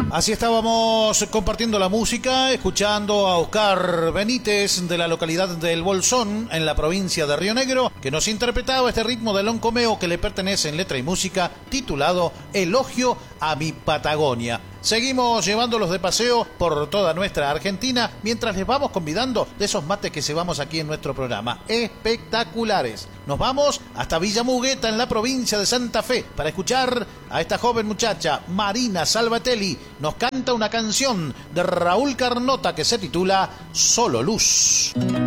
Así estábamos compartiendo la música, escuchando a Oscar Benítez de la localidad del Bolsón, en la provincia de Río Negro, que nos interpretaba este ritmo de loncomeo que le pertenece en letra y música, titulado Elogio a mi Patagonia. Seguimos llevándolos de paseo por toda nuestra Argentina, mientras les vamos convidando de esos mates que llevamos aquí en nuestro programa. Espectaculares. Nos vamos hasta Villa Mugueta, en la provincia de Santa Fe, para escuchar a esta joven muchacha, Marina Salvatelli. Nos canta una canción de Raúl Carnota que se titula Solo Luz.